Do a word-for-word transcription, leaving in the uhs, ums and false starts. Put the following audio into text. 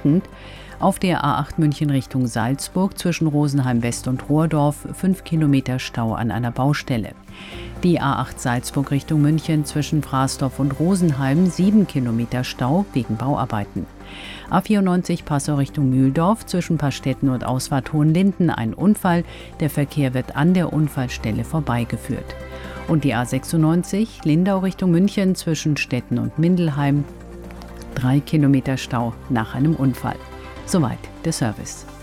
stockend. Auf der A acht München Richtung Salzburg zwischen Rosenheim West und Rohrdorf fünf Kilometer Stau an einer Baustelle. Die A acht Salzburg Richtung München zwischen Frasdorf und Rosenheim sieben Kilometer Stau wegen Bauarbeiten. A vierundneunzig Passau Richtung Mühldorf zwischen Pastetten und Ausfahrt Hohenlinden ein Unfall. Der Verkehr wird an der Unfallstelle vorbeigeführt. Und die A sechsundneunzig Lindau Richtung München zwischen Stetten und Mindelheim drei Kilometer Stau nach einem Unfall. Soweit der Service.